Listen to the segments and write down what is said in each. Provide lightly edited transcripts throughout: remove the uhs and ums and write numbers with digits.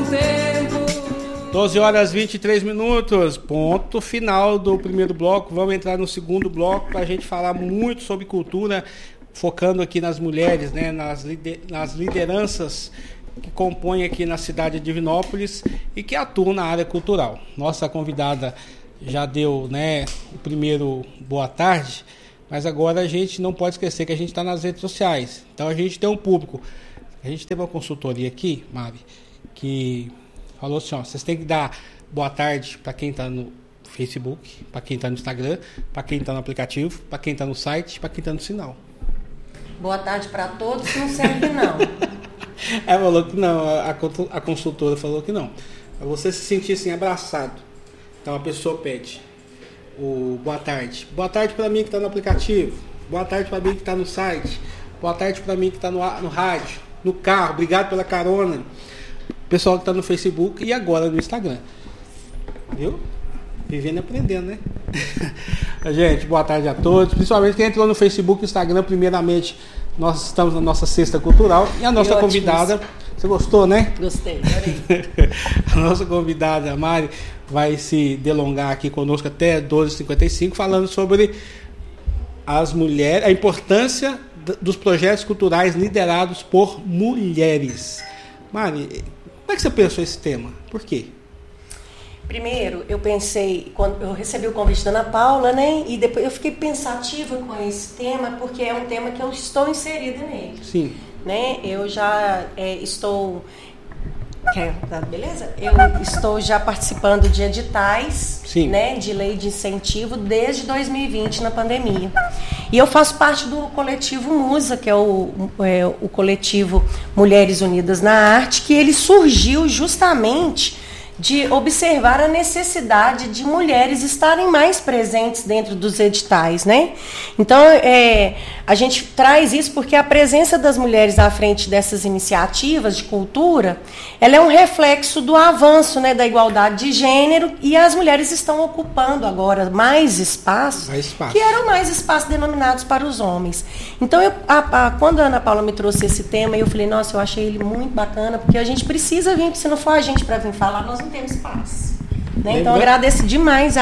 12h23, ponto final do primeiro bloco. Vamos entrar no segundo bloco para a gente falar muito sobre cultura, focando aqui nas mulheres, né, nas lideranças que compõem aqui na cidade de Divinópolis e que atuam na área cultural. Nossa convidada já deu, né, o primeiro boa tarde, mas agora a gente não pode esquecer que a gente está nas redes sociais. Então a gente tem um público. A gente teve uma consultoria aqui, Mari, que falou assim, ó, vocês têm que dar boa tarde para quem está no Facebook, para quem está no Instagram, para quem está no aplicativo, para quem está no site, para quem está no sinal. Boa tarde para todos, não serve não. Ela falou que não, a consultora falou que não. Para você se sentir assim, abraçado. Então a pessoa pede o boa tarde. Boa tarde para mim que está no aplicativo. Boa tarde para mim que está no site. Boa tarde para mim que está no rádio, no carro. Obrigado pela carona. Pessoal que está no Facebook e agora no Instagram. Viu? Vivendo e aprendendo, né? Gente, boa tarde a todos. Principalmente quem entrou no Facebook e Instagram, primeiramente, nós estamos na nossa Sexta Cultural. E a nossa convidada, você gostou, né? Gostei, adorei. A nossa convidada, a Mari, vai se delongar aqui conosco até 12h55, falando sobre as mulheres, a importância dos projetos culturais liderados por mulheres. Mari, como é que você pensou esse tema? Por quê? Primeiro, eu pensei, quando eu recebi o convite da Ana Paula, né? E depois eu fiquei pensativa com esse tema, porque é um tema que eu estou inserida nele. Sim. Né? Eu já estou... Beleza? Eu estou já participando de editais, né, de lei de incentivo desde 2020, na pandemia. E eu faço parte do coletivo Musa, que é o coletivo Mulheres Unidas na Arte, que ele surgiu justamente de observar a necessidade de mulheres estarem mais presentes dentro dos editais, né? Então, a gente traz isso porque a presença das mulheres à frente dessas iniciativas de cultura, ela é um reflexo do avanço, né, da igualdade de gênero, e as mulheres estão ocupando agora mais espaços, que eram mais espaços denominados para os homens. Então, quando a Ana Paula me trouxe esse tema, eu falei, nossa, eu achei ele muito bacana, porque a gente precisa vir, se não for a gente para vir falar, nós não temos espaço. Né? Então, eu agradeço demais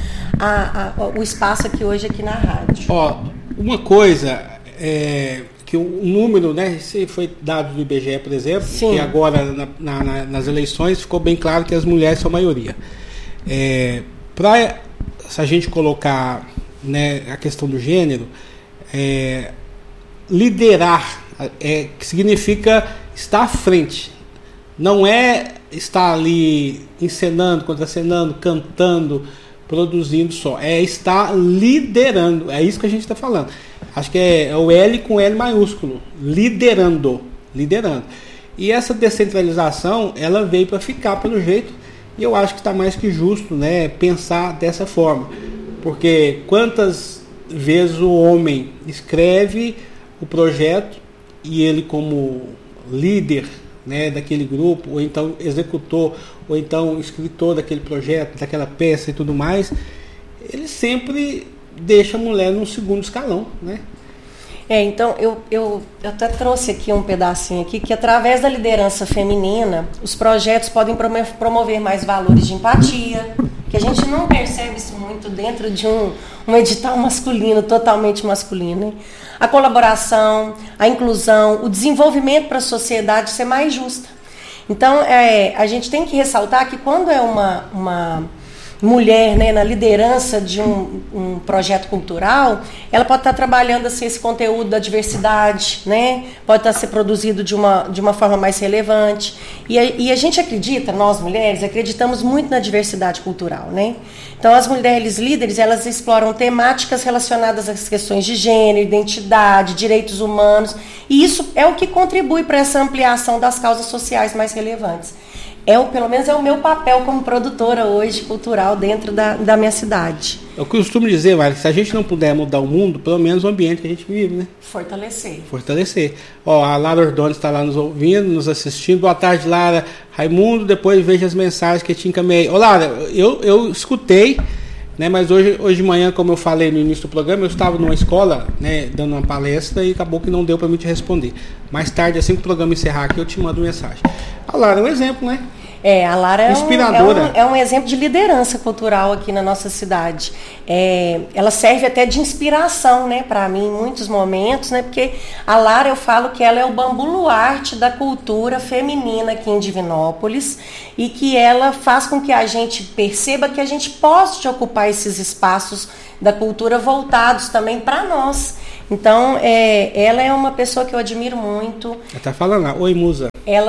o espaço aqui na rádio. Ó, uma coisa que o número, né, esse foi dado do IBGE, por exemplo, Sim. que agora nas eleições ficou bem claro que as mulheres são a maioria. Se a gente colocar, né, a questão do gênero, liderar, que significa estar à frente. Não é estar ali encenando, contracenando, cantando, produzindo só. É estar liderando. É isso que a gente está falando. Acho que é o L com L maiúsculo. Liderando. E essa descentralização, ela veio para ficar pelo jeito. E eu acho que está mais que justo, né, pensar dessa forma. Porque quantas vezes o homem escreve o projeto e ele como líder, né, daquele grupo, ou então executor, ou então escritor daquele projeto, daquela peça e tudo mais, ele sempre deixa a mulher num segundo escalão, né? Então, eu até trouxe aqui um pedacinho aqui, que através da liderança feminina, os projetos podem promover mais valores de empatia, que a gente não percebe isso muito dentro de um edital masculino, totalmente masculino, né? A colaboração, a inclusão, o desenvolvimento para a sociedade ser mais justa. Então, a gente tem que ressaltar que quando é uma mulher, né, na liderança de um projeto cultural, ela pode estar trabalhando assim, esse conteúdo da diversidade, né? Pode estar ser produzido de uma forma mais relevante. E a gente acredita, nós mulheres, acreditamos muito na diversidade cultural, né? Então, as mulheres líderes, elas exploram temáticas relacionadas às questões de gênero, identidade, direitos humanos, e isso é o que contribui para essa ampliação das causas sociais mais relevantes. Pelo menos é o meu papel como produtora hoje cultural dentro da minha cidade. Eu costumo dizer, Mari, se a gente não puder mudar o mundo, pelo menos o ambiente que a gente vive, né? Fortalecer. Ó, a Lara Ordonez está lá nos ouvindo, nos assistindo. Boa tarde, Lara. Raimundo, depois veja as mensagens que eu te encaminhei. Ô, Lara, eu escutei, né, mas hoje de manhã, como eu falei no início do programa, eu estava numa escola, né, dando uma palestra e acabou que não deu para mim te responder. Mais tarde, assim que o programa encerrar aqui, eu te mando mensagem. A Lara é um exemplo, né? A Lara inspiradora. É um exemplo de liderança cultural aqui na nossa cidade. Ela serve até de inspiração, né, para mim, em muitos momentos, né, porque a Lara, eu falo que ela é o bambu luarte da cultura feminina aqui em Divinópolis e que ela faz com que a gente perceba que a gente pode ocupar esses espaços da cultura voltados também para nós. Então, ela é uma pessoa que eu admiro muito. Ela tá falando lá, oi, musa.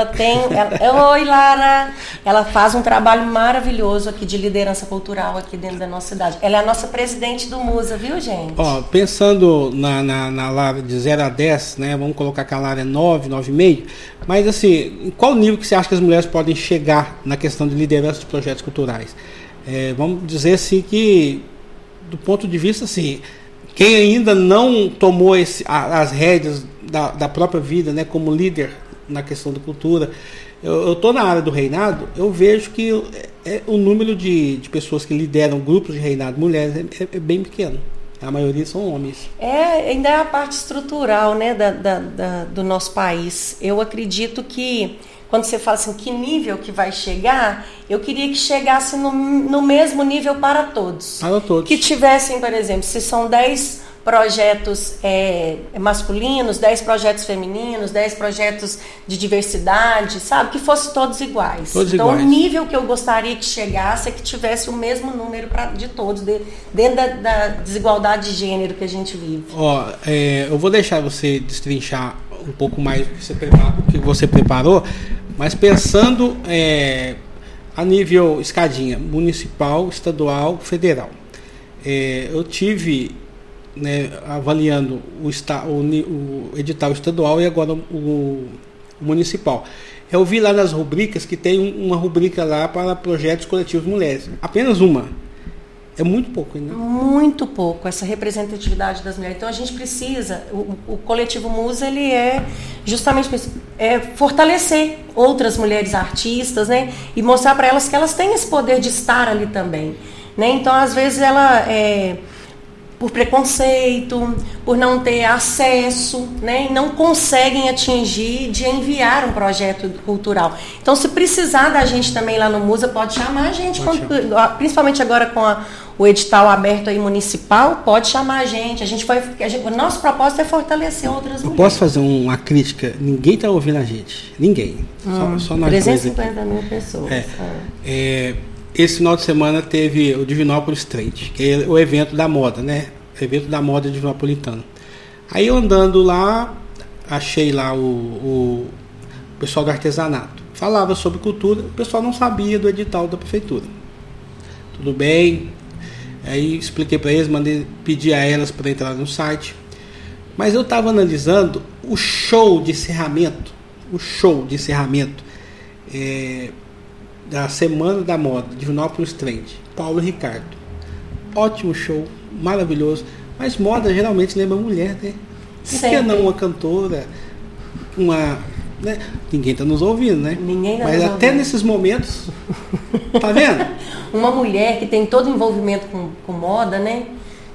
Oi, Lara. Ela faz um trabalho maravilhoso aqui de liderança cultural aqui dentro da nossa cidade. Ela é a nossa presidente do Musa, viu, gente? Pensando na Lara de 0 a 10, né? Vamos colocar que a Lara é 9, 9,5. Mas, assim, em qual nível que você acha que as mulheres podem chegar na questão de liderança de projetos culturais? Vamos dizer assim que, do ponto de vista, assim, quem ainda não tomou as rédeas da própria vida, né, como líder na questão da cultura, eu estou na área do reinado, eu vejo que o número de pessoas que lideram grupos de reinado mulheres é bem pequeno. A maioria são homens. Ainda é a parte estrutural, né, do nosso país. Eu acredito que quando você fala assim, que nível que vai chegar, eu queria que chegasse no mesmo nível para todos. Para todos. Que tivessem, por exemplo, se são 10 projetos masculinos, 10 projetos femininos, 10 projetos de diversidade, sabe? Que fossem todos iguais. Então, iguais. O nível que eu gostaria que chegasse é que tivesse o mesmo número de todos, dentro da desigualdade de gênero que a gente vive. Eu vou deixar você destrinchar um pouco mais o que você preparou, mas pensando a nível escadinha, municipal, estadual, federal. Eu tive, né, avaliando o edital estadual e agora o municipal. Eu vi lá nas rubricas que tem uma rubrica lá para projetos coletivos mulheres. Apenas uma. É muito pouco ainda. Muito pouco, essa representatividade das mulheres. Então a gente precisa, o coletivo Musa, ele é justamente fortalecer outras mulheres artistas, né? E mostrar para elas que elas têm esse poder de estar ali também, né? Então às vezes ela por preconceito, por não ter acesso, né, e não conseguem atingir de enviar um projeto cultural. Então, se precisar da gente também lá no Musa, pode chamar a gente, principalmente agora com o edital aberto aí municipal, pode chamar a gente. O nosso propósito é fortalecer outras mulheres. Posso fazer uma crítica? Ninguém está ouvindo a gente. Ninguém. Só nós 350 mil pessoas. Esse final de semana teve o Divinópolis Trade, que é o evento da moda, né? O evento da moda divinopolitano. Aí eu andando lá, achei lá o pessoal do artesanato. Falava sobre cultura, o pessoal não sabia do edital da prefeitura. Tudo bem. Aí expliquei para eles, pedi a elas para entrar no site. Mas eu estava analisando o show de encerramento. Da Semana da Moda, Divinópolis Trend, Paulo Ricardo. Ótimo show, maravilhoso. Mas moda geralmente lembra mulher, né? Por que não uma cantora, né? Ninguém está nos ouvindo, né? Mas até nesses momentos, tá vendo? Uma mulher que tem todo envolvimento com moda, né?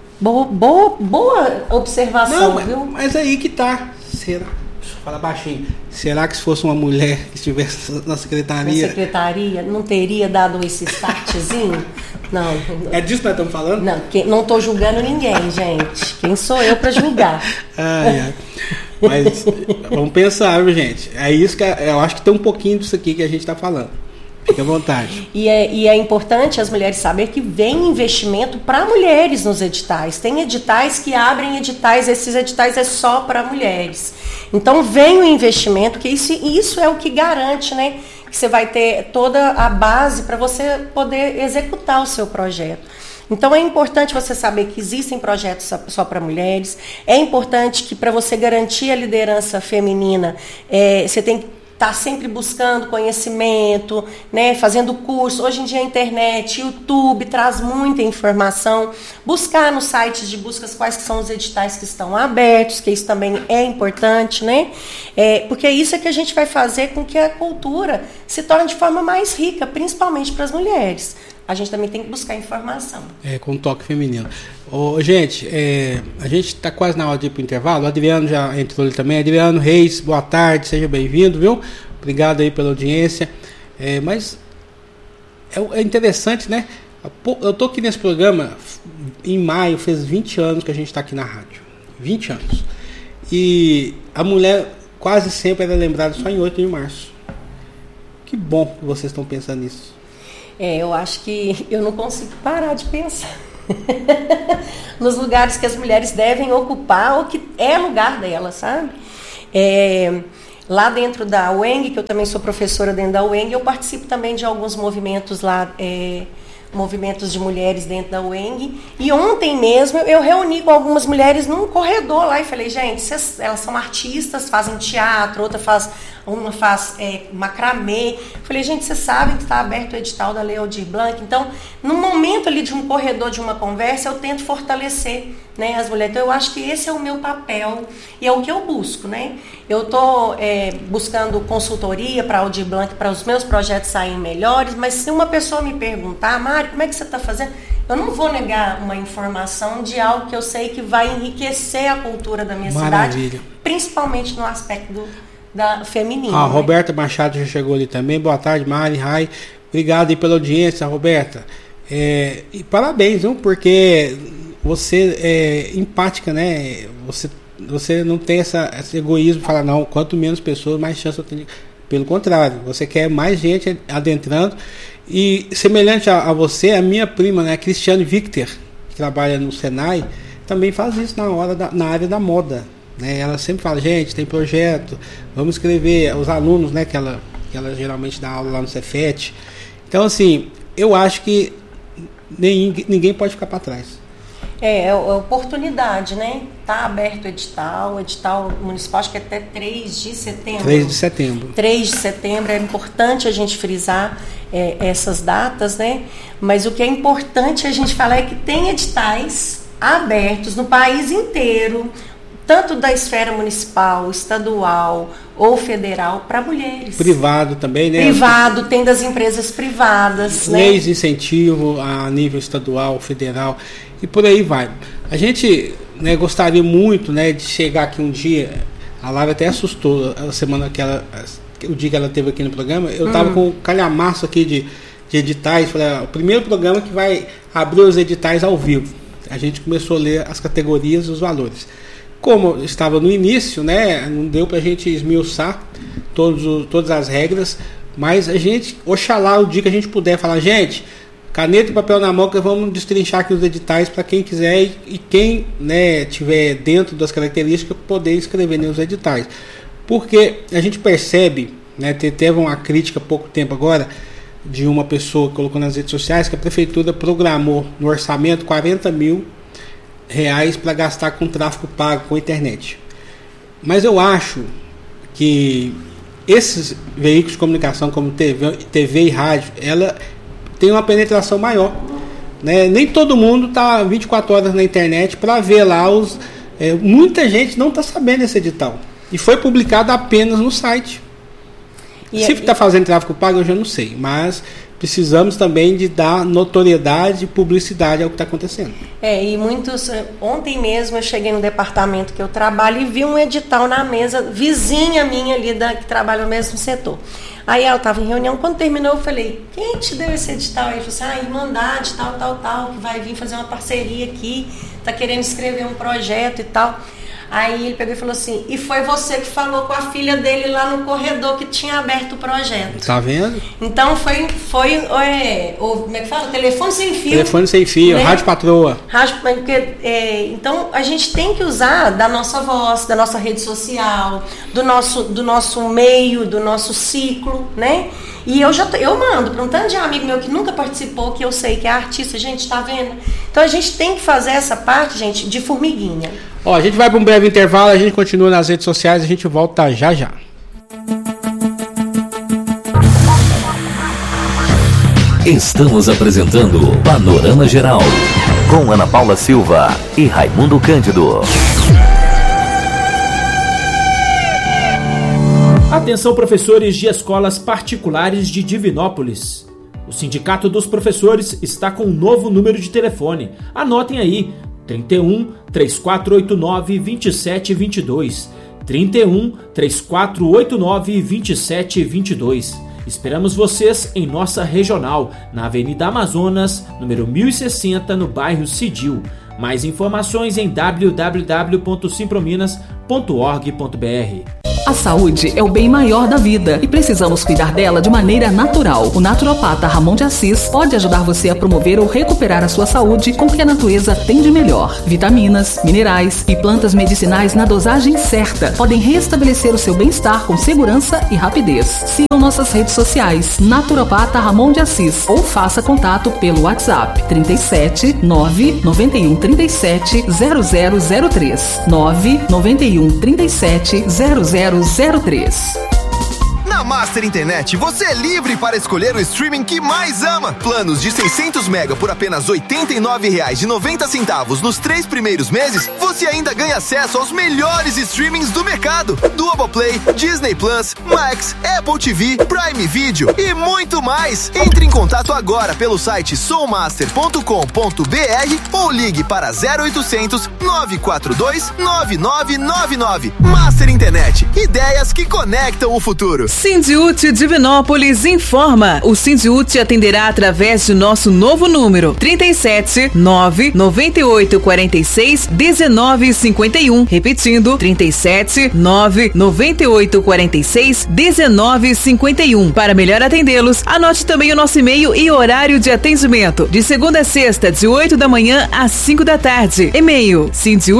Boa observação, viu? Mas aí que tá. Fala baixinho. Será que se fosse uma mulher que estivesse na secretaria... Na secretaria, não teria dado esse startzinho? Não. É disso que nós estamos falando? Não estou julgando ninguém, gente. Quem sou eu para julgar? Mas vamos pensar, viu, gente? É isso que eu acho que tem um pouquinho disso aqui que a gente está falando. Fique à vontade. E é importante as mulheres saberem que vem investimento para mulheres nos editais. Tem editais que abrem editais, esses editais é só para mulheres. Então vem o investimento, que isso é o que garante, né, que você vai ter toda a base para você poder executar o seu projeto. Então é importante você saber que existem projetos só para mulheres. É importante que para você garantir a liderança feminina, você tem que estar sempre buscando conhecimento, né, fazendo curso. Hoje em dia a internet, YouTube traz muita informação. Buscar nos sites de buscas quais que são os editais que estão abertos, que isso também é importante, né? Porque isso é que a gente vai fazer com que a cultura se torne de forma mais rica, principalmente para as mulheres. A gente também tem que buscar informação. Com toque feminino. Gente, a gente está quase na hora de ir para o intervalo. O Adriano já entrou ali também. Adriano Reis, boa tarde, seja bem-vindo, viu? Obrigado aí pela audiência. Mas é interessante, né? Eu tô aqui nesse programa, em maio, fez 20 anos que a gente está aqui na rádio. 20 anos. E a mulher quase sempre era lembrada só em 8 de março. Que bom que vocês estão pensando nisso. Eu acho que eu não consigo parar de pensar nos lugares que as mulheres devem ocupar ou que é lugar delas, sabe? Lá dentro da UENG, que eu também sou professora dentro da UENG, eu participo também de alguns movimentos lá, movimentos de mulheres dentro da UENG. E ontem mesmo eu reuni com algumas mulheres num corredor lá e falei, gente, elas são artistas, fazem teatro, uma faz macramê. Falei, gente, vocês sabem que está aberto o edital da Lei Aldir Blanc. Então, no momento ali de um corredor, de uma conversa, eu tento fortalecer, né, as mulheres. Então, eu acho que esse é o meu papel e é o que eu busco, né? Eu estou buscando consultoria para a Aldir Blanc, para os meus projetos saírem melhores, mas se uma pessoa me perguntar, Mari, como é que você está fazendo? Eu não vou negar uma informação de algo que eu sei que vai enriquecer a cultura da minha cidade, principalmente no aspecto da feminina. A Roberta Machado já chegou ali também. Boa tarde, Mari, Rai. Obrigado aí pela audiência, Roberta. E parabéns, viu? Porque você é empática, né? Você não tem esse egoísmo de falar, não, quanto menos pessoas, mais chance eu tenho. Pelo contrário, você quer mais gente adentrando. E semelhante a você, a minha prima, né, Cristiane Victor, que trabalha no Senai, também faz isso na área da moda. Né? Ela sempre fala, gente, tem projeto, vamos escrever, os alunos, né, que ela geralmente dá aula lá no Cefet. Então, assim, eu acho que ninguém pode ficar para trás. É oportunidade, né? Está aberto o edital municipal, acho que até 3 de setembro. 3 de setembro. 3 de setembro, é importante a gente frisar essas datas, né? Mas o que é importante a gente falar é que tem editais abertos no país inteiro, tanto da esfera municipal, estadual ou federal, para mulheres. Privado também, né? Privado, tem das empresas privadas. Leis de incentivo a nível estadual, federal e por aí vai. A gente, né, gostaria muito, né, de chegar aqui um dia, a Lara até assustou a semana o dia que ela esteve aqui no programa, eu estava com um calhamaço aqui de editais, falei, o primeiro programa que vai abrir os editais ao vivo. A gente começou a ler as categorias e os valores. Como estava no início, né, não deu para a gente esmiuçar todas as regras, mas a gente, oxalá o dia que a gente puder falar, gente, caneta e papel na mão que vamos destrinchar aqui os editais para quem quiser e quem, né, tiver dentro das características poder escrever nos editais. Porque a gente percebe, né, teve uma crítica há pouco tempo agora de uma pessoa que colocou nas redes sociais que a prefeitura programou no orçamento 40 mil reais para gastar com tráfego pago, com internet. Mas eu acho que esses veículos de comunicação como TV e rádio, ela tem uma penetração maior, né? Nem todo mundo está 24 horas na internet para ver lá muita gente não está sabendo esse edital e foi publicado apenas no site. Se está fazendo tráfego pago eu já não sei, mas precisamos também de dar notoriedade e publicidade ao que está acontecendo. E muitos... Ontem mesmo eu cheguei no departamento que eu trabalho e vi um edital na mesa, vizinha minha ali que trabalha no mesmo setor. Aí ela estava em reunião, quando terminou eu falei, quem te deu esse edital? Aí ele falou assim, Irmandade, tal, que vai vir fazer uma parceria aqui, está querendo escrever um projeto e tal. Aí ele pegou e falou assim, e foi você que falou com a filha dele lá no corredor que tinha aberto o projeto. Tá vendo? Então foi como é que fala? Telefone sem fio. Telefone sem fio, né? Rádio Patroa. Então a gente tem que usar da nossa voz, da nossa rede social, do nosso meio, do nosso ciclo, né? E eu mando para um tanto de amigo meu que nunca participou, que eu sei que é artista, gente, tá vendo? Então a gente tem que fazer essa parte, gente, de formiguinha. A gente vai para um breve intervalo, a gente continua nas redes sociais, a gente volta já já. Estamos apresentando Panorama Geral, com Ana Paula Silva e Raimundo Cândido. Atenção, professores de escolas particulares de Divinópolis. O Sindicato dos Professores está com um novo número de telefone. Anotem aí, 31 3489 2722. 31 3489 2722. Esperamos vocês em nossa regional, na Avenida Amazonas, número 1060, no bairro Cidil. Mais informações em www.simprominas.org.br. A saúde é o bem maior da vida e precisamos cuidar dela de maneira natural. O naturopata Ramon de Assis pode ajudar você a promover ou recuperar a sua saúde com o que a natureza tem de melhor. Vitaminas, minerais e plantas medicinais na dosagem certa podem restabelecer o seu bem-estar com segurança e rapidez. Sigam nossas redes sociais, Naturopata Ramon de Assis, ou faça contato pelo WhatsApp 37 991 37 0003 991 37 0003. Na Master Internet, você é livre para escolher o streaming que mais ama. Planos de 600 MB por apenas R$ 89,90 nos 3 primeiros meses, você ainda ganha acesso aos melhores streamings do mercado. Globoplay, Disney Plus, Max, Apple TV, Prime Video e muito mais. Entre em contato agora pelo site soulmaster.com.br ou ligue para 0800 942 9999. Master Internet, ideias que conectam o futuro. Sindiúti Divinópolis informa. O Sindiúti atenderá através de nosso novo número 37 998 46 19 51. Repetindo, 37 998 46 19 51. Para melhor atendê-los, anote também o nosso e-mail e horário de atendimento. De segunda a sexta, de 8 da manhã às 5 da tarde. E-mail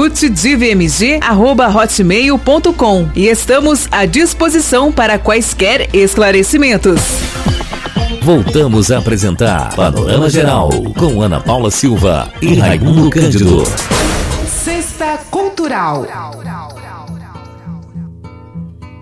sindiutidivmg@hotmail.com. E estamos à disposição para quaisquer esclarecimentos. Voltamos a apresentar Panorama Geral com Ana Paula Silva e Raimundo Cândido. Sexta Cultural.